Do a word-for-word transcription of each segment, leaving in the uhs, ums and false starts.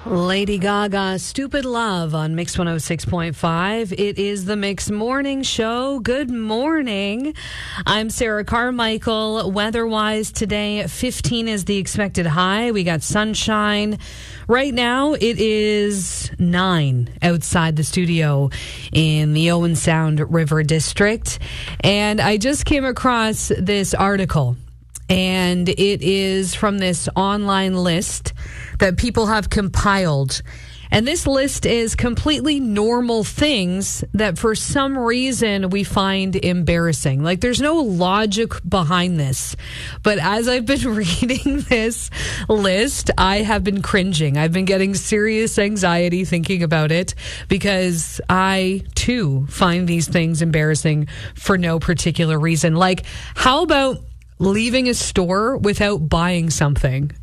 Lady Gaga, Stupid Love on Mix one oh six point five. It is the Mix Morning Show. Good morning. I'm Sarah Carmichael. Weather-wise today, fifteen is the expected high. We got sunshine. Right now, it is nine outside the studio in the Owen Sound River District. And I just came across this article, and it is from this online list that people have compiled. And this list is completely normal things that for some reason we find embarrassing. Like, there's no logic behind this. But as I've been reading this list, I have been cringing. I've been getting serious anxiety thinking about it because I, too, find these things embarrassing for no particular reason. Like, how about leaving a store without buying something?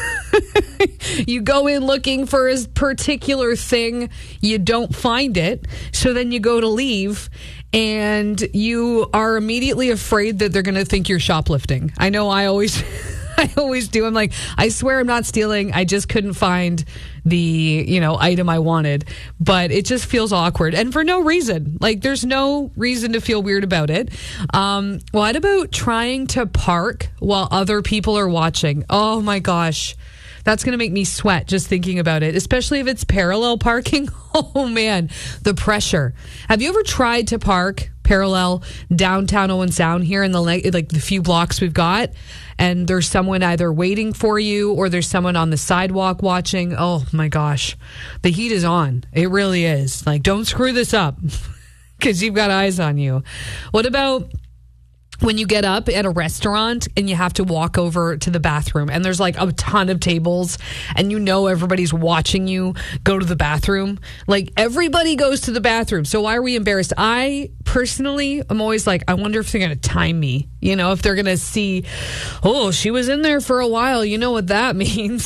You go in looking for a particular thing, you don't find it, so then you go to leave, and you are immediately afraid that they're going to think you're shoplifting. I know I always... I always do. I'm like, I swear I'm not stealing. I just couldn't find the, you know, item I wanted. But it just feels awkward. And for no reason. Like, there's no reason to feel weird about it. Um, what about trying to park while other people are watching? Oh, my gosh. That's going to make me sweat just thinking about it, especially if it's parallel parking. Oh, man, the pressure. Have you ever tried to park parallel downtown Owen Sound here in the like the few blocks we've got, and there's someone either waiting for you or there's someone on the sidewalk watching? Oh, my gosh. The heat is on. It really is. Like, don't screw this up because you've got eyes on you. What about when you get up at a restaurant and you have to walk over to the bathroom and there's like a ton of tables and you know everybody's watching you go to the bathroom? Like, everybody goes to the bathroom. So why are we embarrassed? I personally am always like, I wonder if they're going to time me. You know, if they're going to see, oh, she was in there for a while. You know what that means.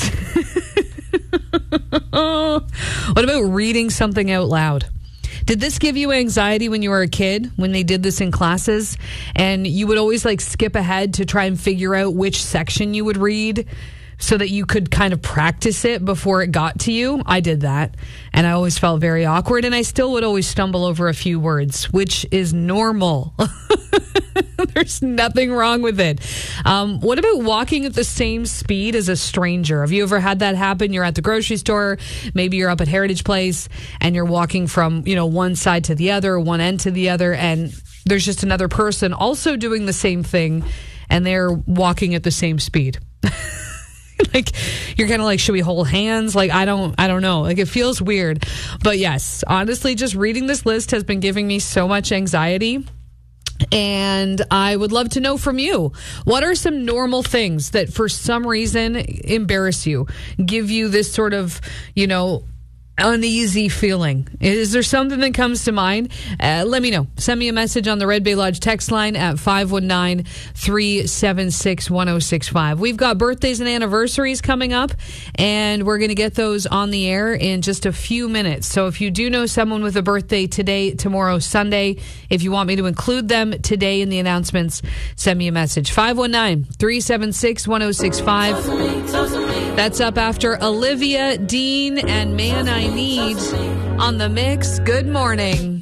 What about reading something out loud? Did this give you anxiety when you were a kid, when they did this in classes? And you would always like skip ahead to try and figure out which section you would read so that you could kind of practice it before it got to you? I did that. And I always felt very awkward. And I still would always stumble over a few words, which is normal. There's nothing wrong with it. Um, what about walking at the same speed as a stranger? Have you ever had that happen? You're at the grocery store, maybe you're up at Heritage Place, and you're walking from, you know, one side to the other, one end to the other, and there's just another person also doing the same thing, and they're walking at the same speed. Like, you're kind of like, should we hold hands? Like, I don't, I don't know. Like, it feels weird. But yes, honestly, just reading this list has been giving me so much anxiety. And I would love to know from you, what are some normal things that for some reason embarrass you, give you this sort of, you know, uneasy feeling? Is there something that comes to mind? Uh, let me know. Send me a message on the Red Bay Lodge text line at five one nine, three seven six, one oh six five. We've got birthdays and anniversaries coming up, and we're going to get those on the air in just a few minutes. So if you do know someone with a birthday today, tomorrow, Sunday, if you want me to include them today in the announcements, send me a message. five one nine, three seven six, one oh six five. That's up after Olivia Dean and Man I Need on the Mix. Good morning.